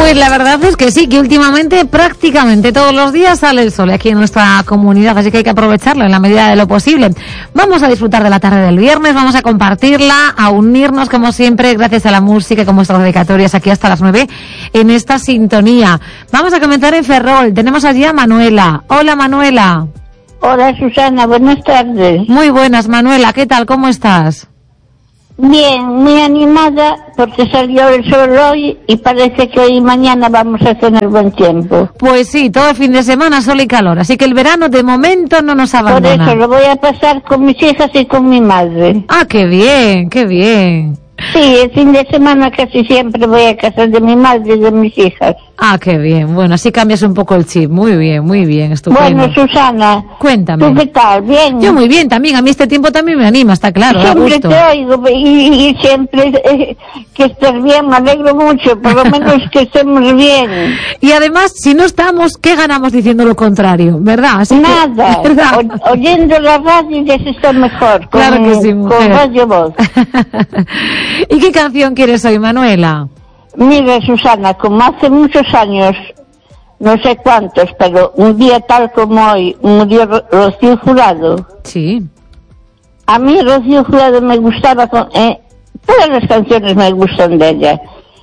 Pues la verdad es que sí, que últimamente prácticamente todos los días sale el sol aquí en nuestra comunidad, así que hay que aprovecharlo en la medida de lo posible. Vamos a disfrutar de la tarde del viernes, vamos a compartirla, a unirnos como siempre gracias a la música y con vuestras dedicatorias aquí hasta las 9 en esta sintonía. Vamos a comenzar en Ferrol, tenemos allí a Manuela. Hola Manuela. Hola Susana, buenas tardes. Muy buenas Manuela, ¿qué tal? ¿Cómo estás? Bien, muy animada porque salió el sol hoy y parece que hoy y mañana vamos a tener buen tiempo. Pues sí, todo el fin de semana sol y calor, así que el verano de momento no nos abandona. Por eso lo voy a pasar con mis hijas y con mi madre. Ah, qué bien, qué bien. Sí, el fin de semana casi siempre voy a casa de mi madre y de mis hijas. Ah, qué bien. Bueno, así cambias un poco el chip. Muy bien, estupendo. Bueno, Susana, cuéntame. ¿tú qué tal? ¿Bien? Yo muy bien también. A mí este tiempo también me anima, está claro. Siempre te oigo y siempre que estés bien, me alegro mucho. Por lo menos que estemos bien. Y además, si no estamos, ¿qué ganamos diciendo lo contrario? ¿Verdad? Así nada. Que, ¿verdad? Oyendo la radio ya se está mejor. Claro que sí, mujer. Con Radio Voz. ¿Y qué canción quieres hoy, Manuela? Mira, Susana, como hace muchos años, no sé cuántos, pero un día tal como hoy, murió Rocío Jurado. Sí. A mí Rocío Jurado me gustaba, todas las canciones me gustan de ella.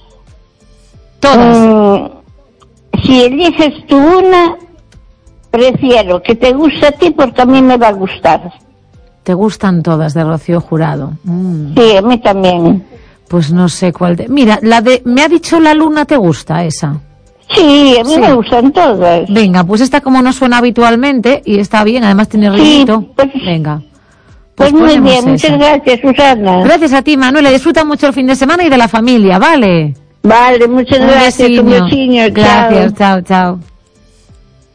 Todas. Si eliges tú una, prefiero que te guste a ti porque a mí me va a gustar. ¿Te gustan todas de Rocío Jurado? Sí, a mí también. Pues no sé cuál de... Mira, la de... Me ha dicho La Luna, ¿te gusta esa? Sí, a mí me gustan todas. Venga, pues esta como no suena habitualmente y está bien, además tiene ritmo. Sí, pues, venga. Pues muy bien, muchas gracias, Susana. Gracias a ti, Manuela. Disfruta mucho el fin de semana y de la familia, ¿vale? Vale, muchas gracias. Un Gracias, chao.